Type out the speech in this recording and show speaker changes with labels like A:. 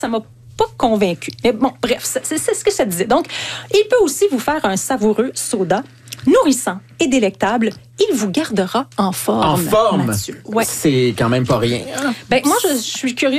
A: ça m'a pas convaincu. Mais bon, bref, c'est ce que ça disait. Donc, il peut aussi vous faire un savoureux soda, nourrissant et délectable. Il vous gardera en forme.
B: En forme?
A: Mathieu. Ouais.
B: C'est quand même pas rien. Hein?
A: Ben, moi, je suis curieuse